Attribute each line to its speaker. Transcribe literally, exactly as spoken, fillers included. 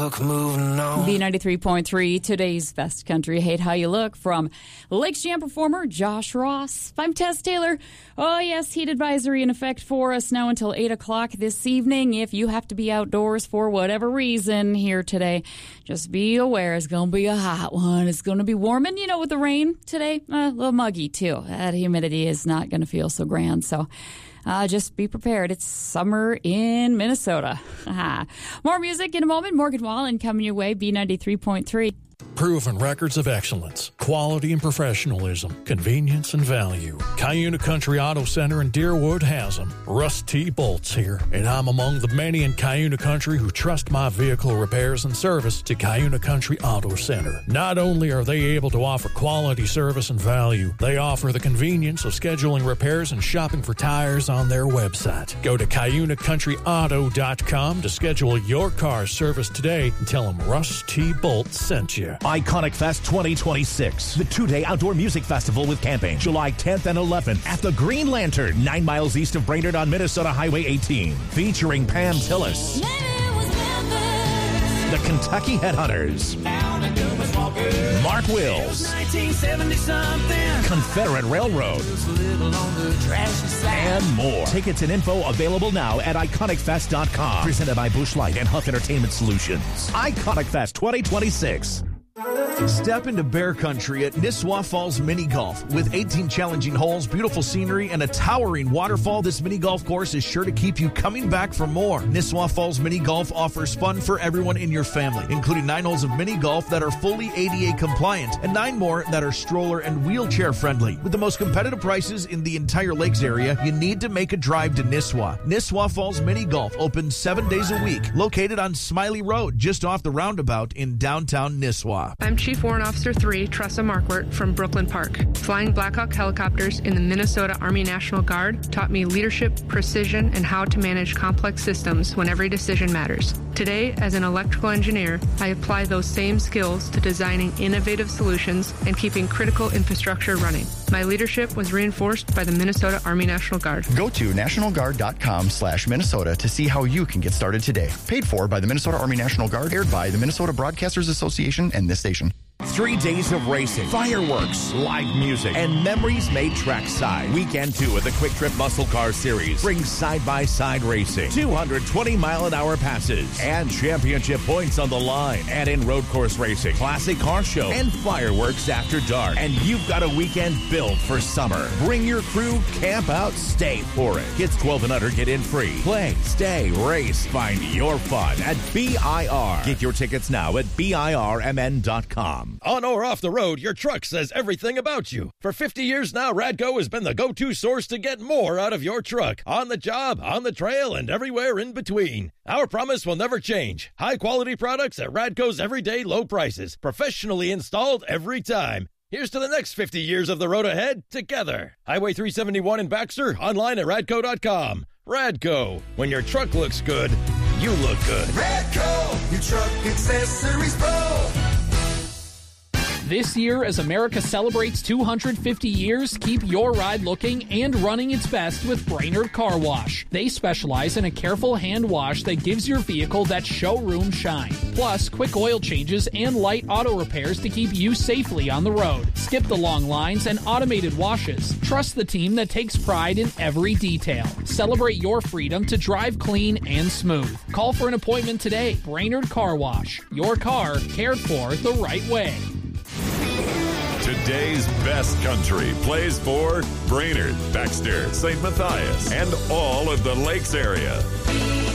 Speaker 1: B ninety-three point three, today's best country. Hate how you look from Lakes Jam performer Josh Ross. I'm Tess Taylor. Oh, yes, heat advisory in effect for us now until eight o'clock this evening. If you have to be outdoors for whatever reason here today, just be aware it's going to be a hot one. It's going to be warm. And, you know, with the rain today, uh, a little muggy, too. That humidity is not going to feel so grand. So Uh, just be prepared. It's summer in Minnesota. More music in a moment. Morgan Wallen coming your way. B ninety-three point three.
Speaker 2: Proven records of excellence, quality and professionalism, convenience and value. Cuyuna Country Auto Center in Deerwood has them. Russ T. Bolt's here, and I'm among the many in Cuyuna Country who trust my vehicle repairs and service to Cuyuna Country Auto Center. Not only are they able to offer quality service and value, they offer the convenience of scheduling repairs and shopping for tires on their website. Go to Cuyuna Country Auto dot com to schedule your car service today and tell them Russ T. Bolt sent you.
Speaker 3: Iconic Fest twenty twenty-six, the two-day outdoor music festival with camping, July tenth and eleventh at the Green Lantern, nine miles east of Brainerd on Minnesota Highway eighteen, featuring Pam Tillis, the Kentucky Headhunters, Mark Wills, Confederate Railroad, and more. Tickets and info available now at iconic fest dot com. Presented by Busch Light and Huff Entertainment Solutions. Iconic Fest twenty twenty-six.
Speaker 4: Step into bear country at Nisswa Falls Mini Golf. With eighteen challenging holes, beautiful scenery, and a towering waterfall, this mini golf course is sure to keep you coming back for more. Nisswa Falls Mini Golf offers fun for everyone in your family, including nine holes of mini golf that are fully A D A compliant and nine more that are stroller and wheelchair friendly. With the most competitive prices in the entire Lakes area, you need to make a drive to Nisswa. Nisswa Falls Mini Golf opens seven days a week, located on Smiley Road, just off the roundabout in downtown Nisswa.
Speaker 5: I'm Chief Warrant Officer three, Tressa Markwart from Brooklyn Park. Flying Blackhawk helicopters in the Minnesota Army National Guard taught me leadership, precision, and how to manage complex systems when every decision matters. Today, as an electrical engineer, I apply those same skills to designing innovative solutions and keeping critical infrastructure running. My leadership was reinforced by the Minnesota Army National Guard.
Speaker 6: Go to national guard dot com slash Minnesota to see how you can get started today. Paid for by the Minnesota Army National Guard, aired by the Minnesota Broadcasters Association and this station.
Speaker 3: Three days of racing, fireworks, live music, and memories made trackside. Weekend two of the Quick Trip Muscle Car Series brings side-by-side racing, two hundred twenty mile an hour passes, and championship points on the line. And in road course racing, classic car show, and fireworks after dark. And you've got a weekend built for summer. Bring your crew, camp out, stay for it. Kids twelve and under get in free. Play, stay, race. Find your fun at B I R. Get your tickets now at B I R M N dot com.
Speaker 7: On or off the road, your truck says everything about you. For fifty years now, Radco has been the go-to source to get more out of your truck. On the job, on the trail, and everywhere in between. Our promise will never change. High-quality products at Radco's everyday low prices. Professionally installed every time. Here's to the next fifty years of the road ahead together. Highway three seventy-one in Baxter, online at radco dot com. Radco, when your truck looks good, you look good.
Speaker 8: Radco, your truck accessories pro.
Speaker 9: This year, as America celebrates two hundred fifty years, keep your ride looking and running its best with Brainerd Car Wash. They specialize in a careful hand wash that gives your vehicle that showroom shine. Plus, quick oil changes and light auto repairs to keep you safely on the road. Skip the long lines and automated washes. Trust the team that takes pride in every detail. Celebrate your freedom to drive clean and smooth. Call for an appointment today. Brainerd Car Wash. Your car cared for the right way.
Speaker 10: Today's best country plays for Brainerd, Baxter, Saint Matthias, and all of the Lakes area.